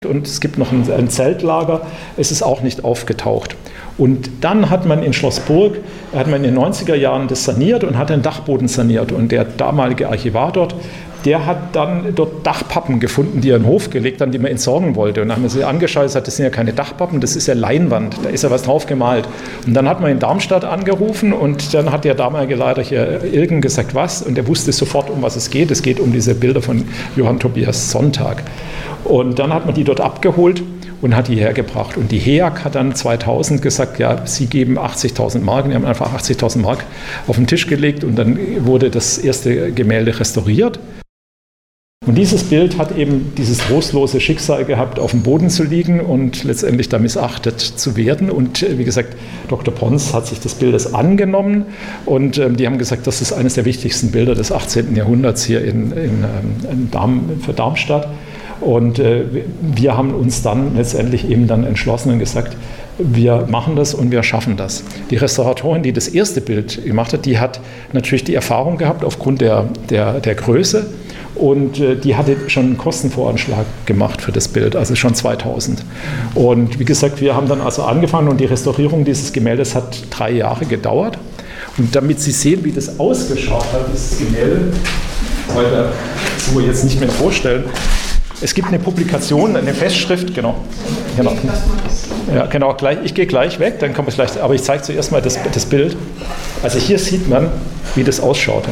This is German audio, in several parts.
und es gibt noch ein Zeltlager, es ist auch nicht aufgetaucht. Und dann hat man in Schlossburg, in den 90er Jahren das saniert und hat den Dachboden saniert. Und der damalige Archivar dort, der hat dann dort Dachpappen gefunden, die er in den Hof gelegt haben, die man entsorgen wollte. Und dann haben wir sie angeschaut und gesagt, das sind ja keine Dachpappen, das ist ja Leinwand, da ist ja was drauf gemalt. Und dann hat man in Darmstadt angerufen und dann hat der damalige Leiter hier Ilgen gesagt, was? Und er wusste sofort, um was es geht. Es geht um diese Bilder von Johann Tobias Sonntag. Und dann hat man die dort abgeholt und hat die hergebracht. Und die HEAG hat dann 2000 gesagt, ja, sie geben 80.000 Mark. Die haben einfach 80.000 Mark auf den Tisch gelegt und dann wurde das erste Gemälde restauriert. Und dieses Bild hat eben dieses trostlose Schicksal gehabt, auf dem Boden zu liegen und letztendlich da missachtet zu werden. Und wie gesagt, Dr. Pons hat sich des Bildes angenommen und die haben gesagt, das ist eines der wichtigsten Bilder des 18. Jahrhunderts hier für Darmstadt. Und wir haben uns dann letztendlich eben dann entschlossen und gesagt, wir machen das und wir schaffen das. Die Restauratorin, die das erste Bild gemacht hat, die hat natürlich die Erfahrung gehabt aufgrund der Größe und die hatte schon einen Kostenvoranschlag gemacht für das Bild, also schon 2000. Und wie gesagt, wir haben dann also angefangen und die Restaurierung dieses Gemäldes hat 3 Jahre gedauert. Und damit Sie sehen, wie das ausgeschaut hat, dieses Gemälde, heute so jetzt nicht mehr vorstellen. Es gibt eine Publikation, eine Festschrift, genau. Ja, genau, ich gehe gleich weg, dann kommt es gleich, aber ich zeige zuerst mal das Bild. Also hier sieht man, wie das ausschaute.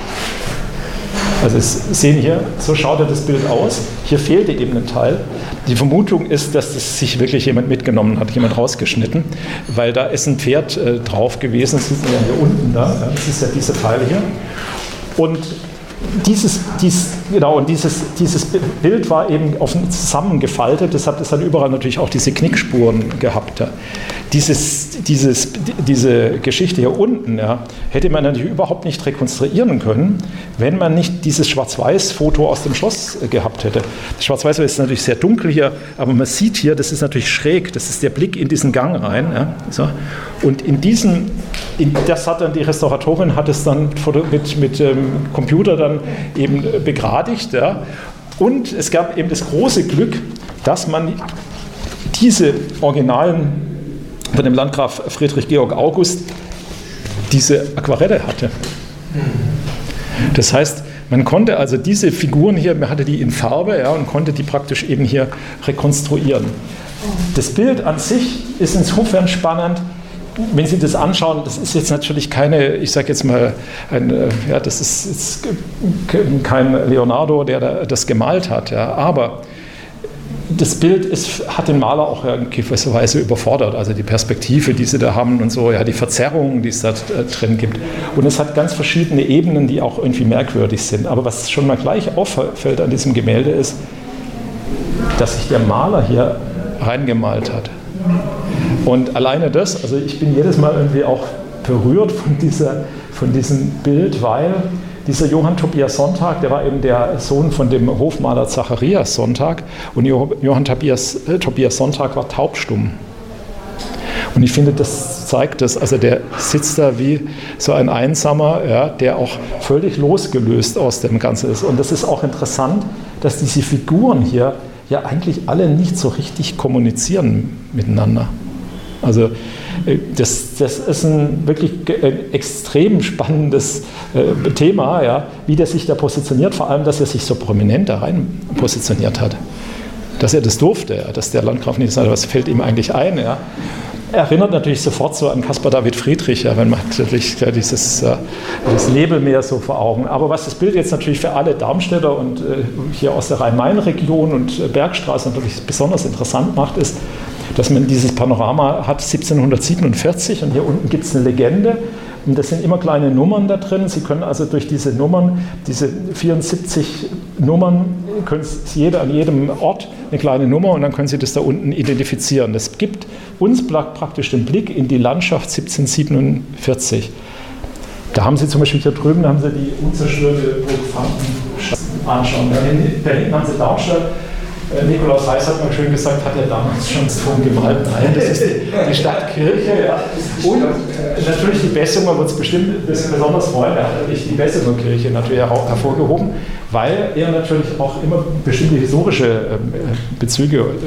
Also Sie sehen hier, so schaute das Bild aus. Hier fehlte eben ein Teil. Die Vermutung ist, dass das sich wirklich jemand mitgenommen hat, jemand rausgeschnitten, weil da ist ein Pferd drauf gewesen, das sieht man ja hier unten da, das ist ja dieser Teil hier. Und dieses Bild war eben zusammengefaltet, deshalb hat überall natürlich auch diese Knickspuren gehabt. Ja. Diese Geschichte hier unten, ja, hätte man natürlich überhaupt nicht rekonstruieren können, wenn man nicht dieses Schwarz-Weiß-Foto aus dem Schloss gehabt hätte. Das Schwarz-Weiß ist natürlich sehr dunkel hier, aber man sieht hier, das ist natürlich schräg, das ist der Blick in diesen Gang rein. Ja, so. Und das hat dann die Restauratorin, hat es dann mit Computer dann eben begradigt. Ja. Und es gab eben das große Glück, dass man diese Originalen von dem Landgraf Friedrich Georg August diese Aquarelle hatte. Das heißt, man konnte also diese Figuren hier, man hatte die in Farbe, ja, und konnte die praktisch eben hier rekonstruieren. Das Bild an sich ist insofern spannend, wenn Sie das anschauen, das ist jetzt natürlich keine, ich sage jetzt mal, das ist jetzt kein Leonardo, der das gemalt hat, ja, aber das Bild hat den Maler auch in gewisser Weise überfordert, also die Perspektive, die sie da haben und so, ja, die Verzerrungen, die es da drin gibt. Und es hat ganz verschiedene Ebenen, die auch irgendwie merkwürdig sind. Aber was schon mal gleich auffällt an diesem Gemälde ist, dass sich der Maler hier reingemalt hat. Und alleine das, also ich bin jedes Mal irgendwie auch berührt von diesem Bild, weil dieser Johann Tobias Sonntag, der war eben der Sohn von dem Hofmaler Zacharias Sonntag und Johann Tobias Sonntag war taubstumm. Und ich finde, das zeigt das, also der sitzt da wie so ein Einsamer, ja, der auch völlig losgelöst aus dem Ganzen ist. Und das ist auch interessant, dass diese Figuren hier ja eigentlich alle nicht so richtig kommunizieren miteinander. Also das ist ein wirklich extrem spannendes Thema, ja, wie der sich da positioniert, vor allem, dass er sich so prominent da rein positioniert hat. Dass er das durfte, ja, dass der Landgraf nicht sagt, was fällt ihm eigentlich ein. Ja. Erinnert natürlich sofort so an Caspar David Friedrich, ja, wenn man natürlich dieses Nebelmeer so vor Augen. Aber was das Bild jetzt natürlich für alle Darmstädter und hier aus der Rhein-Main-Region und Bergstraße natürlich besonders interessant macht, ist, dass man dieses Panorama hat 1747 und hier unten gibt es eine Legende und das sind immer kleine Nummern da drin. Sie können also durch diese Nummern, diese 74 Nummern, können Sie an jedem Ort eine kleine Nummer und dann können Sie das da unten identifizieren. Das gibt uns praktisch den Blick in die Landschaft 1747. Da haben Sie zum Beispiel hier drüben, da haben Sie die unzerstörte Burg Franken anschauen. Da hinten haben Sie Darmstadt. Nikolaus Heiß hat mal schön gesagt, hat er damals schon Ton gemalt. Nein, das ist die Stadtkirche. Ja. Und natürlich die Bessunger wird es bestimmt besonders freuen. Er hat natürlich die Bessunger Kirche natürlich hervorgehoben, weil er natürlich auch immer bestimmte historische Bezüge